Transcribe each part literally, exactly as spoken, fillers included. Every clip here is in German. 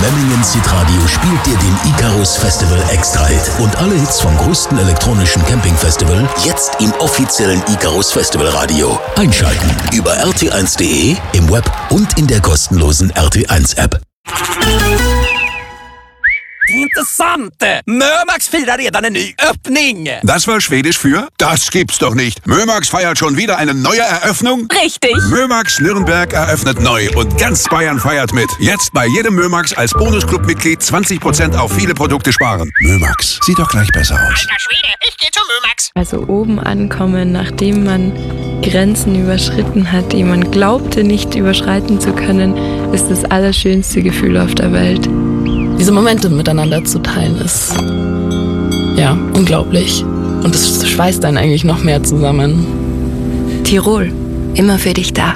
Memmingen Hitradio spielt dir den Icarus Festival Extra Hit und alle Hits vom größten elektronischen Campingfestival jetzt im offiziellen Icarus Festival Radio. Einschalten über r t eins punkt d e, im Web und in der kostenlosen R T eins App. Intressant! Mömax firar redan en ny öppning! Das war Schwedisch für? Das gibt's doch nicht. Mömax feiert schon wieder eine neue Eröffnung? Richtig! Mömax Nürnberg eröffnet neu und ganz Bayern feiert mit. Jetzt bei jedem Mömax als Bonusclub-Mitglied zwanzig Prozent auf viele Produkte sparen. Mömax, sieht doch gleich besser aus. Alter Schwede, ich geh zu Mömax. Also oben ankommen, nachdem man Grenzen überschritten hat, die man glaubte nicht überschreiten zu können, ist das allerschönste Gefühl auf der Welt. Diese Momente miteinander zu teilen ist, ja, unglaublich. Und es schweißt einen eigentlich noch mehr zusammen. Tirol, immer für dich da.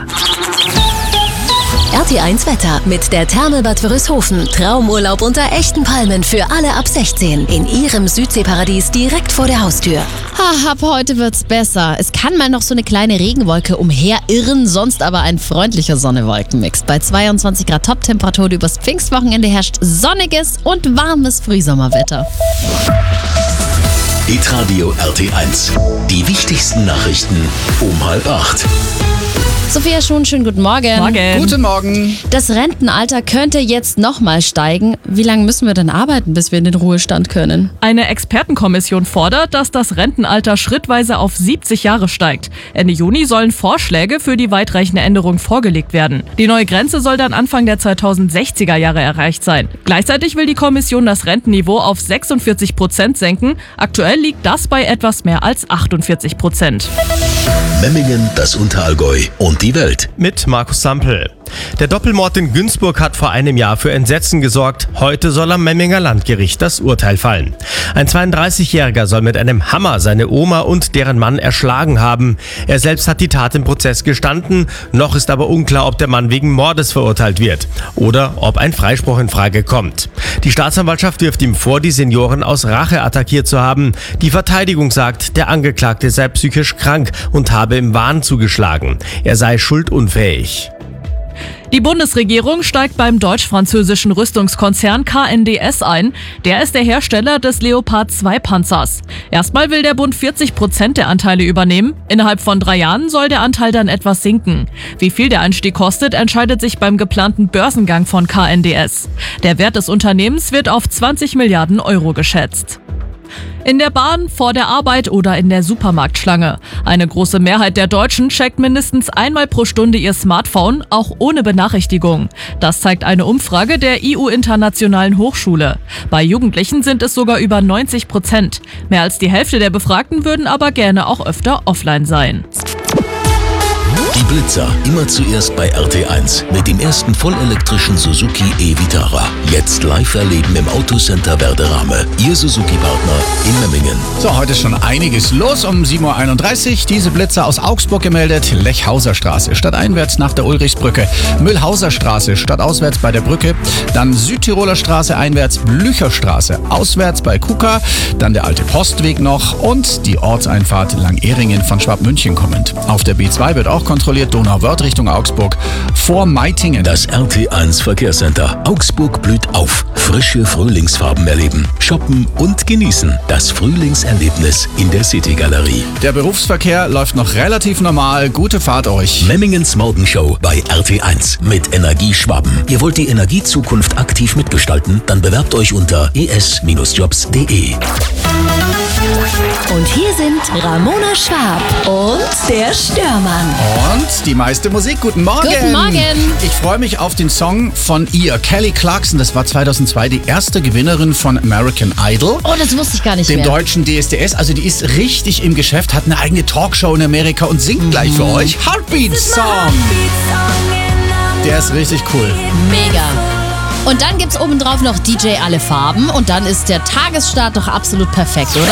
R T eins Wetter mit der Therme Bad Wörishofen. Traumurlaub unter echten Palmen für alle ab sechzehn. In ihrem Südseeparadies direkt vor der Haustür. Ha, ab heute wird's besser. Es kann mal noch so eine kleine Regenwolke umherirren, sonst aber ein freundlicher Sonne-Wolken-Mix. Bei zweiundzwanzig Grad Top-Temperatur übers Pfingstwochenende herrscht sonniges und warmes Frühsommerwetter. Hitradio R T eins. Die wichtigsten Nachrichten um halb acht. Sophia Schon, schönen guten Morgen. Morgen. Guten Morgen. Das Rentenalter könnte jetzt nochmal steigen. Wie lange müssen wir denn arbeiten, bis wir in den Ruhestand können? Eine Expertenkommission fordert, dass das Rentenalter schrittweise auf siebzig Jahre steigt. Ende Juni sollen Vorschläge für die weitreichende Änderung vorgelegt werden. Die neue Grenze soll dann Anfang der zweitausendsechziger Jahre erreicht sein. Gleichzeitig will die Kommission das Rentenniveau auf sechsundvierzig Prozent senken. Aktuell liegt das bei etwas mehr als achtundvierzig Prozent. Memmingen, das Unterallgäu und die Welt. Mit Markus Sampel. Der Doppelmord in Günzburg hat vor einem Jahr für Entsetzen gesorgt. Heute soll am Memminger Landgericht das Urteil fallen. Ein zweiunddreißigjähriger soll mit einem Hammer seine Oma und deren Mann erschlagen haben. Er selbst hat die Tat im Prozess gestanden. Noch ist aber unklar, ob der Mann wegen Mordes verurteilt wird oder ob ein Freispruch in Frage kommt. Die Staatsanwaltschaft wirft ihm vor, die Senioren aus Rache attackiert zu haben. Die Verteidigung sagt, der Angeklagte sei psychisch krank und habe im Wahn zugeschlagen. Er sei schuldunfähig. Die Bundesregierung steigt beim deutsch-französischen Rüstungskonzern K N D S ein. Der ist der Hersteller des Leopard zwei Panzers. Erstmal will der Bund vierzig Prozent der Anteile übernehmen. Innerhalb von drei Jahren soll der Anteil dann etwas sinken. Wie viel der Einstieg kostet, entscheidet sich beim geplanten Börsengang von K N D S. Der Wert des Unternehmens wird auf zwanzig Milliarden Euro geschätzt. In der Bahn, vor der Arbeit oder in der Supermarktschlange. Eine große Mehrheit der Deutschen checkt mindestens einmal pro Stunde ihr Smartphone, auch ohne Benachrichtigung. Das zeigt eine Umfrage der I U-Internationalen Hochschule. Bei Jugendlichen sind es sogar über neunzig Prozent. Mehr als die Hälfte der Befragten würden aber gerne auch öfter offline sein. Die Blitzer, immer zuerst bei R T eins mit dem ersten vollelektrischen Suzuki e-Vitara. Jetzt live erleben im Autocenter Werderame. Ihr Suzuki-Partner in Memmingen. So, heute ist schon einiges los. Um sieben Uhr einunddreißig diese Blitzer aus Augsburg gemeldet. Lechhauser Straße stadteinwärts nach der Ulrichsbrücke. Mühlhauser Straße stadtauswärts bei der Brücke. Dann Südtiroler Straße einwärts, Blücherstraße auswärts bei Kuka. Dann der alte Postweg noch und die Ortseinfahrt Langehringen von Schwabmünchen kommend. Auf der B zwei wird auch kontrolliert Donauwörth Richtung Augsburg vor Meitingen. Das R T eins Verkehrscenter. Augsburg blüht auf. Frische Frühlingsfarben erleben, shoppen und genießen. Das Frühlingserlebnis in der City-Galerie. Der Berufsverkehr läuft noch relativ normal. Gute Fahrt euch. Memmingens Morgenshow bei R T eins mit Energie Schwaben. Ihr wollt die Energiezukunft aktiv mitgestalten? Dann bewerbt euch unter e s Bindestrich jobs punkt de. Und hier sind Ramona Schwab und der Störmann. Und die meiste Musik. Guten Morgen. Guten Morgen. Ich freue mich auf den Song von ihr. Kelly Clarkson, das war zweitausendzwei die erste Gewinnerin von American Idol. Oh, das wusste ich gar nicht dem mehr. Dem deutschen D S D S. Also die ist richtig im Geschäft, hat eine eigene Talkshow in Amerika und singt mhm. gleich für euch. Heartbeat Song. Der ist richtig cool. Mega. Und dann gibt's obendrauf noch D J Alle Farben und dann ist der Tagesstart doch absolut perfekt, oder?